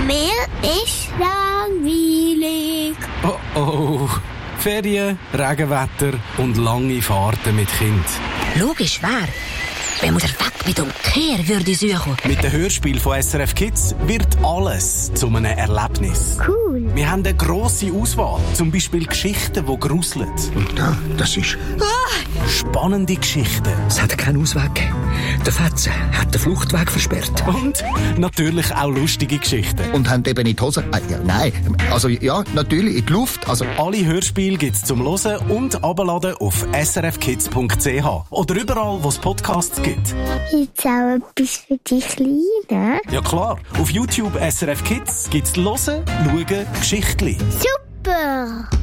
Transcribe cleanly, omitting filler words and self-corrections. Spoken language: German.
Mir ist langweilig. Oh oh. Ferien, Regenwetter und lange Fahrten mit Kind. Logisch, wer? Wenn wir weg mit dem Kehr würde suchen. Mit dem Hörspiel von SRF Kids wird alles zu einem Erlebnis. Cool. Wir haben eine grosse Auswahl. Zum Beispiel Geschichten, die gruseln. Und da, das ist... Spannende Geschichten. Es hat keinen Ausweg gegeben. Der Fetze hat den Fluchtweg versperrt. Und natürlich auch lustige Geschichten. Und haben eben in die Hose... ja, nein, also ja, natürlich, in die Luft. Also Alle Hörspiele gibt es zum Hören und Abladen auf srfkids.ch oder überall, wo es Podcasts gibt. Jetzt auch etwas für die Kleinen. Ja klar, auf YouTube SRF Kids gibt es Hören, Schauen, Geschichtli. Super!